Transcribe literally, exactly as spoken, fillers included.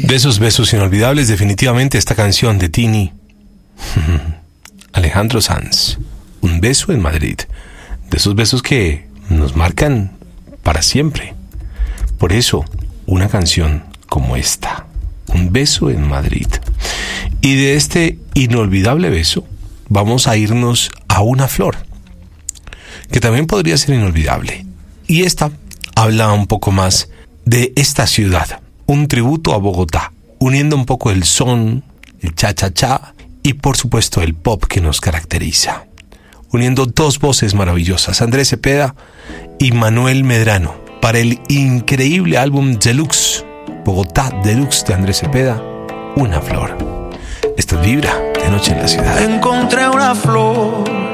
De esos besos inolvidables, definitivamente esta canción de Tini. Alejandro Sanz, Un beso en Madrid. De esos besos que nos marcan para siempre. Por eso, una canción como esta, Un beso en Madrid. Y de este inolvidable beso, vamos a irnos a una flor, que también podría ser inolvidable. Y esta habla un poco más de esta ciudad. Un tributo a Bogotá, uniendo un poco el son, el cha-cha-cha y por supuesto el pop que nos caracteriza. Uniendo dos voces maravillosas, Andrés Cepeda y Manuel Medrano, para el increíble álbum Deluxe, Bogotá Deluxe de Andrés Cepeda, Una flor. Esto es Vibra de Noche en la Ciudad. Encontré una flor